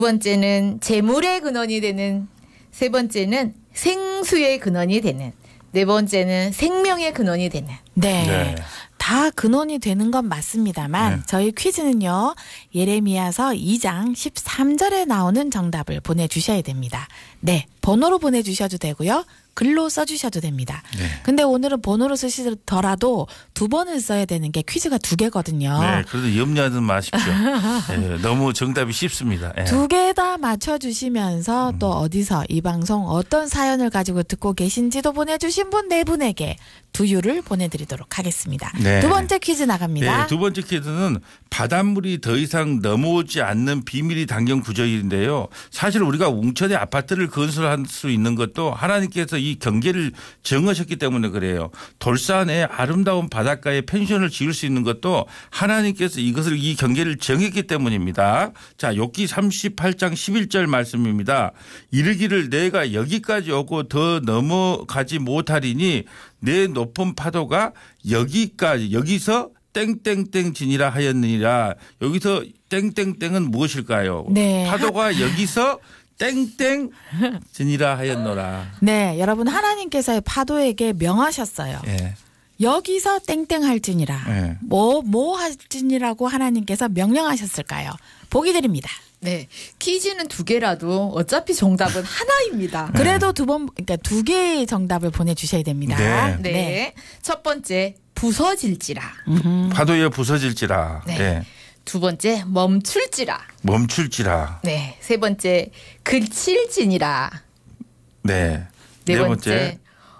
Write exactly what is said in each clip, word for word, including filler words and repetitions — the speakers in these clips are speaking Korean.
번째는 재물의 근원이 되는, 세 번째는 생수의 근원이 되는, 네 번째는 생명의 근원이 되는. 네. 네. 다 근원이 되는 건 맞습니다만 네. 저희 퀴즈는요. 예레미야서 이 장 십삼 절에 나오는 정답을 보내주셔야 됩니다. 네. 번호로 보내주셔도 되고요. 글로 써주셔도 됩니다. 네. 근데 오늘은 번호로 쓰시더라도 두 번을 써야 되는 게 퀴즈가 두 개거든요. 네, 그래도 염려하지 마십시오. 예, 너무 정답이 쉽습니다. 예. 두 개 다 맞춰주시면서 또 어디서 이 방송 어떤 사연을 가지고 듣고 계신지도 보내주신 분 네 분에게 두유를 보내드리도록 하겠습니다. 네. 두 번째 퀴즈 나갑니다. 네, 두 번째 퀴즈는 바닷물이 더 이상 넘어오지 않는 비밀이 담긴 구절인데요. 사실 우리가 웅천에 아파트를 건설할 수 있는 것도 하나님께서 이 경계를 정하셨기 때문에 그래요. 돌산에 아름다운 바닷가에 펜션을 지을 수 있는 것도 하나님께서 이것을 이 경계를 정했기 때문입니다. 자, 욥기 삼십팔 장 십일 절 말씀입니다. 이르기를 내가 여기까지 오고 더 넘어가지 못하리니 내 높은 파도가 여기까지 여기서 땡땡땡 지니라 하였느니라. 여기서 땡땡땡은 무엇일까요? 네. 파도가 여기서 땡땡 지니라 하였노라. 네, 여러분 하나님께서 파도에게 명하셨어요. 예. 여기서 땡땡 할지니라. 네. 뭐, 뭐 할지니라고 하나님께서 명령하셨을까요? 보기 드립니다. 네. 퀴즈는 두 개라도 어차피 정답은 하나입니다. 그래도 두 번, 그러니까 두 개의 정답을 보내주셔야 됩니다. 네. 네. 네. 첫 번째, 부서질지라. 파도에 부서질지라. 네. 예. 두 번째, 멈출지라. 멈출지라. 네. 세 번째, 그칠지니라. 네. 네, 번째,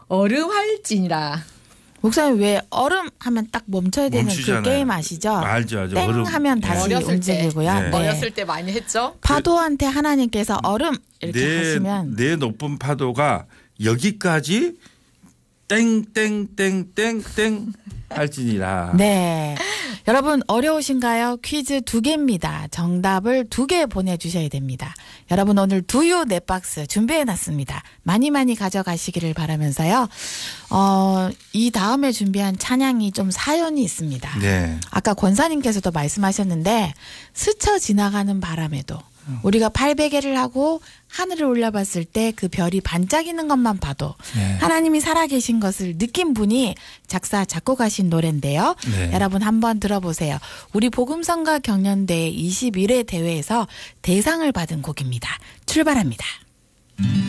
얼음할지니라. 목사님 왜 얼음 하면 딱 멈춰야 되는 멈추잖아요. 그 게임 아시죠? 알죠, 알죠. 땡 얼음. 하면 다시 어렸을 때. 움직이고요. 네. 네. 어렸을 때 많이 했죠? 파도한테 하나님께서 얼음 이렇게 내, 하시면 내 높은 파도가 여기까지 땡땡땡땡땡 할지니라. 네. 여러분 어려우신가요? 퀴즈 두 개입니다. 정답을 두 개 보내주셔야 됩니다. 여러분 오늘 두유 네 박스 준비해놨습니다. 많이 많이 가져가시기를 바라면서요. 어, 이 다음에 준비한 찬양이 좀 사연이 있습니다. 네. 아까 권사님께서도 말씀하셨는데 스쳐 지나가는 바람에도 우리가 팔베개를 하고 하늘을 올려봤을 때 그 별이 반짝이는 것만 봐도 네. 하나님이 살아계신 것을 느낀 분이 작사 작곡하신 노래인데요. 네. 여러분 한번 들어보세요. 우리 복음성가 경연대 이십일 회 대회에서 대상을 받은 곡입니다. 출발합니다.